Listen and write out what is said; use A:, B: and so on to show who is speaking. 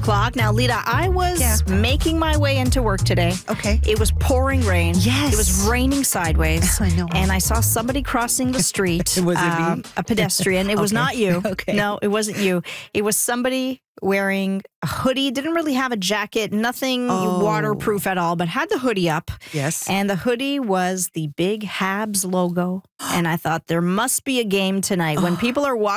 A: o'clock. Now, Lita, I was making my way into work today.
B: Okay.
A: It was pouring rain.
B: Yes.
A: It was raining sideways.
B: I know.
A: And I saw somebody crossing the street.
B: Was it me?
A: A pedestrian. It was not you.
B: Okay.
A: No, it wasn't you. It was somebody wearing a hoodie, didn't really have a jacket, nothing waterproof at all, but had the hoodie up.
B: Yes.
A: And the hoodie was the big Habs logo. And I thought there must be a game tonight when people are walking